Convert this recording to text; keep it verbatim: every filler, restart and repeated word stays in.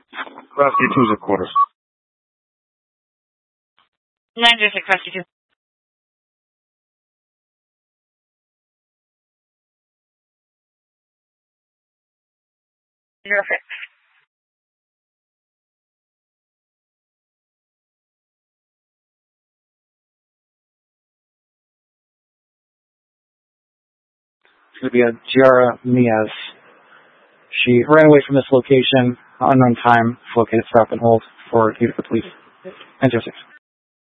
Crosby two zip quarters. nine zero six, Crosby two. Zero six. It's going to be a Giara Miaz. She ran away from this location, unknown time, located stop and hold for Utica Police. nine zero six.